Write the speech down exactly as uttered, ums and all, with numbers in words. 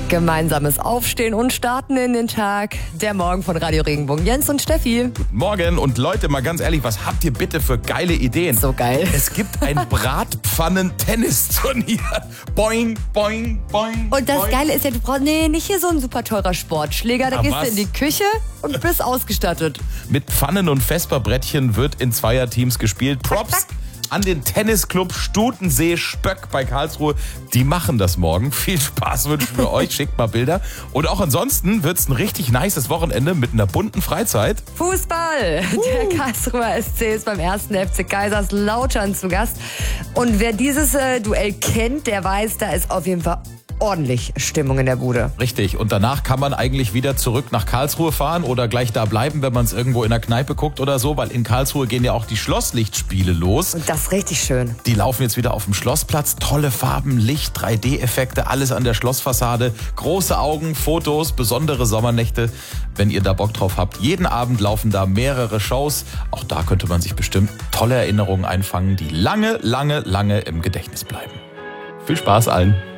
Gemeinsames Aufstehen und Starten in den Tag. Der Morgen von Radio Regenbogen. Jens und Steffi. Guten Morgen. Und Leute, mal ganz ehrlich, was habt ihr bitte für geile Ideen? So geil. Es gibt ein Bratpfannen-Tennisturnier. Boing, boing, boing. Und das boing. Geile ist ja, du brauchst nee, nicht hier so ein super teurer Sportschläger. Da Ah, gehst was? du in die Küche und bist ausgestattet. Mit Pfannen und Vesperbrettchen wird in Zweierteams gespielt. Props Zack, zack. an den Tennisclub Stutensee Spöck bei Karlsruhe. Die machen das morgen. Viel Spaß wünschen wir euch. Schickt mal Bilder. Und auch ansonsten wird es ein richtig nices Wochenende mit einer bunten Freizeit. Fußball. Uh. Der Karlsruher S C ist beim ersten F C Kaiserslautern zu Gast. Und wer dieses äh, Duell kennt, der weiß, da ist auf jeden Fall ordentlich Stimmung in der Bude. Richtig. Und danach kann man eigentlich wieder zurück nach Karlsruhe fahren oder gleich da bleiben, wenn man es irgendwo in der Kneipe guckt oder so, weil in Karlsruhe gehen ja auch die Schlosslichtspiele los. Und das ist richtig schön. Die laufen jetzt wieder auf dem Schlossplatz. Tolle Farben, Licht, drei D-Effekte, alles an der Schlossfassade. Große Augen, Fotos, besondere Sommernächte. Wenn ihr da Bock drauf habt, jeden Abend laufen da mehrere Shows. Auch da könnte man sich bestimmt tolle Erinnerungen einfangen, die lange, lange, lange im Gedächtnis bleiben. Viel Spaß allen.